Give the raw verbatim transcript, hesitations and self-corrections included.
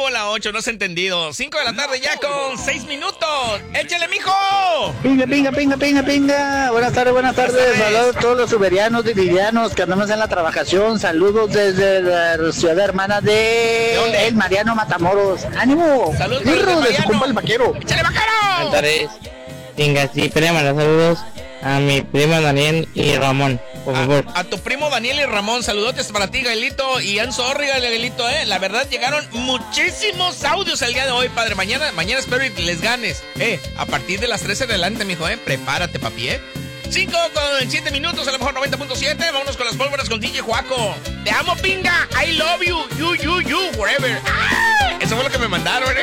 la ocho, no has entendido. cinco de la tarde ya con seis minutos. ¡Échale, mijo! Pinga, pinga, pinga, pinga, pinga. Buenas tardes, buenas tardes. Saludos a todos los uberianos y virianos que andamos en la trabajación. Saludos desde la ciudad hermana de, ¿De El Mariano Matamoros. ¡Ánimo! Saludos Birro de su compa el vaquero. ¡Échale, vaquero! Buenas tardes. Venga, sí, pero mandar saludos a mi primo Daniel y Ramón, por favor. A, a tu primo Daniel y Ramón, saludotes para ti, Gaelito. Y I'm sorry, Gaelito, eh. La verdad, llegaron muchísimos audios el día de hoy, padre. Mañana, mañana espero y les ganes. Eh, a partir de las trece adelante, mijo, eh. Prepárate, papi, eh. cinco con siete minutos, a lo mejor noventa punto siete. Vámonos con las pólvoras con D J Juaco. Te amo, pinga. I love you. You, you, you, forever. ¡Ah! Eso fue lo que me mandaron, eh.